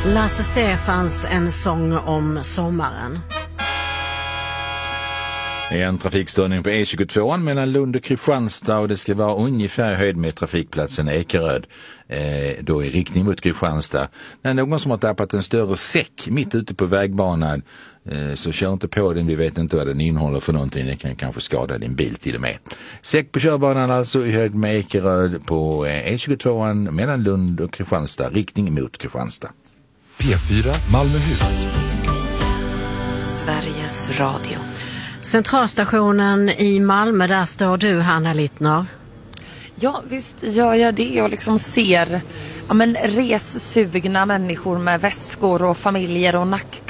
Lasse Stefans En sång om sommaren. En trafikstörning på E22 mellan Lund och Kristianstad, och det ska vara ungefär höjd med trafikplatsen Ekeröd, då i riktning mot Kristianstad. När någon som har tappat en större säck mitt ute på vägbanan, så kör inte på den, vi vet inte vad den innehåller för någonting, det kan kanske skada din bil till och med. Säck på körbanan alltså i höjd med Ekeröd på E22 mellan Lund och Kristianstad, riktning mot Kristianstad. P4 Malmöhus. Sveriges Radio. Centralstationen i Malmö, där står du, Hanna Littner. Ja, visst gör jag det, och liksom ser ressugna människor med väskor och familjer och